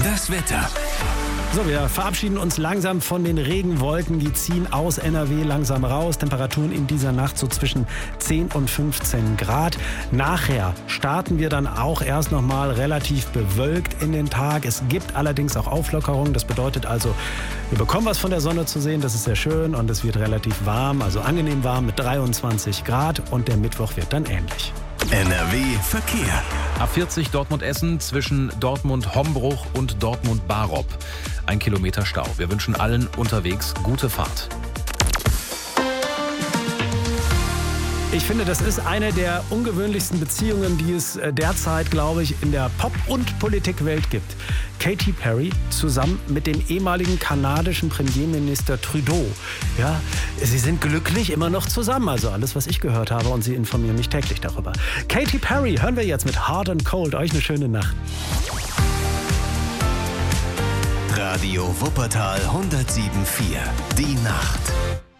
Das Wetter. So, wir verabschieden uns langsam von den Regenwolken. Die ziehen aus NRW langsam raus. Temperaturen in dieser Nacht so zwischen 10 und 15 Grad. Nachher starten wir dann auch erst noch mal relativ bewölkt in den Tag. Es gibt allerdings auch Auflockerungen. Das bedeutet also, wir bekommen was von der Sonne zu sehen. Das ist sehr schön und es wird relativ warm, also angenehm warm mit 23 Grad. Und der Mittwoch wird dann ähnlich. NRW Verkehr. A40 Dortmund-Essen zwischen Dortmund-Hombruch und Dortmund-Barop. 1 Kilometer Stau. Wir wünschen allen unterwegs gute Fahrt. Ich finde, das ist eine der ungewöhnlichsten Beziehungen, die es derzeit, glaube ich, in der Pop- und Politikwelt gibt. Katy Perry zusammen mit dem ehemaligen kanadischen Premierminister Trudeau. Ja, sie sind glücklich immer noch zusammen, also alles, was ich gehört habe, und sie informieren mich täglich darüber. Katy Perry hören wir jetzt mit Hard and Cold. Euch eine schöne Nacht. Radio Wuppertal 107.4. Die Nacht.